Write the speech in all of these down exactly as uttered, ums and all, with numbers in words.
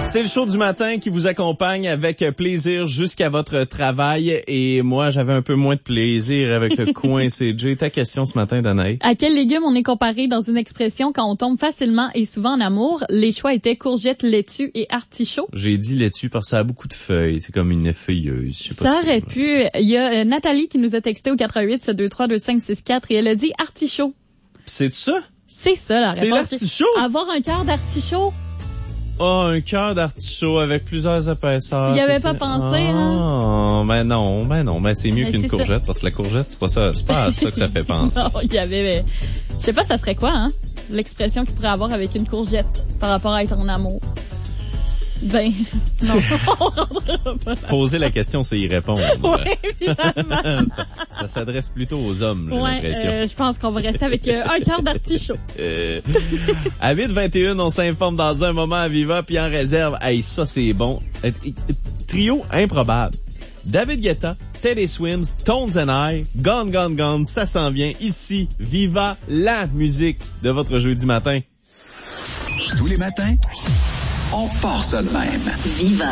C'est le show du matin qui vous accompagne avec plaisir jusqu'à votre travail. Et moi, j'avais un peu moins de plaisir avec le coin C J. Ta question ce matin, Danaï? À quel légume on est comparé dans une expression quand on tombe facilement et souvent en amour? Les choix étaient courgettes, laitue et artichaut. J'ai dit laitue parce que ça a beaucoup de feuilles. C'est comme une feuilleuse. Je sais pas ça aurait pu. Il y a Nathalie qui nous a texté au quatre huit sept deux trois deux cinq six quatre et elle a dit artichaut. C'est ça? C'est ça la réponse. C'est l'artichaut? Avoir un cœur d'artichaut. Oh, un cœur d'artichaut avec plusieurs épaisseurs. Tu y avais pas pensé, oh, hein? Ben non, ben non, ben c'est mieux ben qu'une c'est courgette, ça. parce que la courgette, c'est pas ça, c'est pas à ça que ça fait penser. Non, il y avait, mais, je sais pas, ça serait quoi, hein? L'expression qu'il pourrait avoir avec une courgette par rapport à être en amour. Ben, non, on rentrera pas là. Poser la question, c'est y répondre. Oui, évidemment. ça, ça s'adresse plutôt aux hommes, j'ai ouais, l'impression. Euh, je pense qu'on va rester avec euh, un cœur d'artichaut. Euh, à huit vingt et un, on s'informe dans un moment à Viva, puis en réserve, hey, ça c'est bon. Trio improbable. David Guetta, Teddy Swims, Tones and I, Gone, Gone, Gone, ça s'en vient ici. Viva, la musique de votre jeudi matin. Tous les matins, on part ça de même. Viva.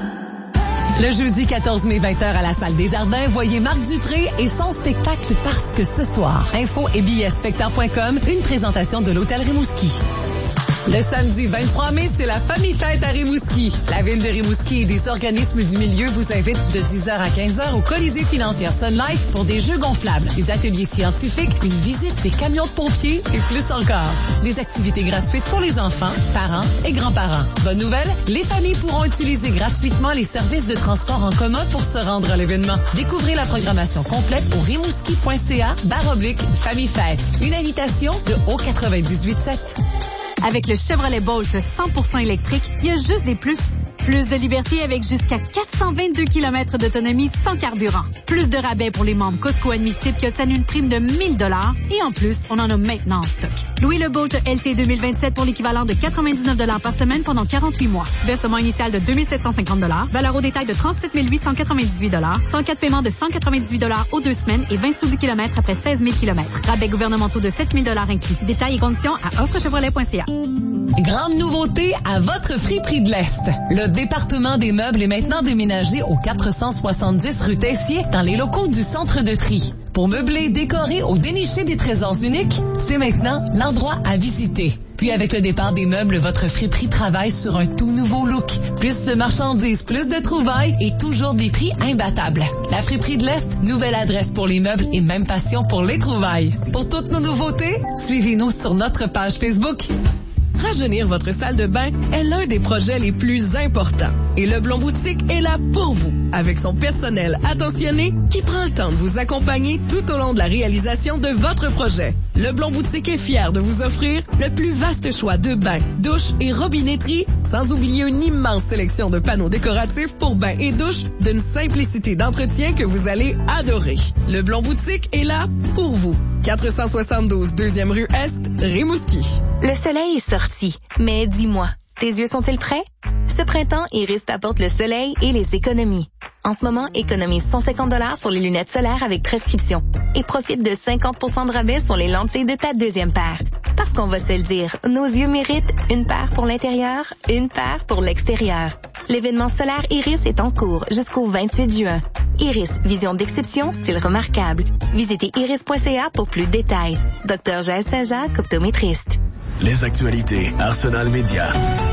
Le jeudi quatorze mai, vingt heures à la Salle des Jardins, voyez Marc Dupré et son spectacle Parce que ce soir. Info et billets spectacle point com, une présentation de l'Hôtel Rimouski. Le samedi vingt-trois mai, c'est la Famille Fête à Rimouski. La ville de Rimouski et des organismes du milieu vous invitent de dix heures à quinze heures au Colisée financière Sun Life pour des jeux gonflables, des ateliers scientifiques, une visite des camions de pompiers et plus encore. Des activités gratuites pour les enfants, parents et grands-parents. Bonne nouvelle, les familles pourront utiliser gratuitement les services de transport en commun pour se rendre à l'événement. Découvrez la programmation complète au rimouski point c a barre oblique Famille Fête. Une invitation de O quatre-vingt-dix-huit sept. Avec le Chevrolet Bolt cent pour cent électrique, il y a juste des plus. Plus de liberté avec jusqu'à quatre cent vingt-deux kilomètres d'autonomie sans carburant. Plus de rabais pour les membres Costco admissibles qui obtiennent une prime de mille dollars. Et en plus, on en a maintenant en stock. Louez le Bolt L T deux mille vingt-sept pour l'équivalent de quatre-vingt-dix-neuf dollars par semaine pendant quarante-huit mois. Versement initial de deux mille sept cent cinquante dollars. Valeur au détail de trente-sept mille huit cent quatre-vingt-dix-huit dollars. cent quatre paiements de cent quatre-vingt-dix-huit dollars aux deux semaines et vingt sous du kilomètre après seize mille kilomètres. Rabais gouvernementaux de sept mille dollars inclus. Détails et conditions à offre chevrolet point c a. Grande nouveauté à votre friperie de l'Est. Le département des meubles est maintenant déménagé au quatre cent soixante-dix rue Tessier dans les locaux du centre de tri. Pour meubler, décorer ou dénicher des trésors uniques, c'est maintenant l'endroit à visiter. Puis avec le départ des meubles, votre friperie travaille sur un tout nouveau look. Plus de marchandises, plus de trouvailles et toujours des prix imbattables. La friperie de l'Est, nouvelle adresse pour les meubles et même passion pour les trouvailles. Pour toutes nos nouveautés, suivez-nous sur notre page Facebook. Rajeunir votre salle de bain est l'un des projets les plus importants. Et Leblond Boutique est là pour vous, avec son personnel attentionné qui prend le temps de vous accompagner tout au long de la réalisation de votre projet. Leblond Boutique est fier de vous offrir le plus vaste choix de bains, douches et robinetteries, sans oublier une immense sélection de panneaux décoratifs pour bains et douches d'une simplicité d'entretien que vous allez adorer. Leblond Boutique est là pour vous. quatre cent soixante-douze deuxième rue Est, Rimouski. Le soleil est sorti, mais dis-moi, tes yeux sont-ils prêts? Ce printemps, Iris t'apporte le soleil et les économies. En ce moment, économise cent cinquante dollars sur les lunettes solaires avec prescription et profite de cinquante pour cent de rabais sur les lentilles de ta deuxième paire. Parce qu'on va se le dire, nos yeux méritent une paire pour l'intérieur, une paire pour l'extérieur. L'événement solaire Iris est en cours jusqu'au vingt-huit juin. Iris, vision d'exception, style remarquable. Visitez iris point c a pour plus de détails. Docteur Jaël Saint-Jacques, optométriste. Les actualités Arsenal Média.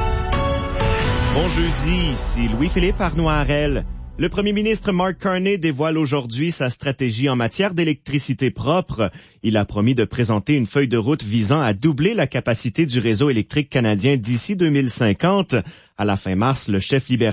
Bon jeudi, ici Louis-Philippe Arnoirel. Le premier ministre Mark Carney dévoile aujourd'hui sa stratégie en matière d'électricité propre. Il a promis de présenter une feuille de route visant à doubler la capacité du réseau électrique canadien d'ici deux mille cinquante. À la fin mars, le chef libéral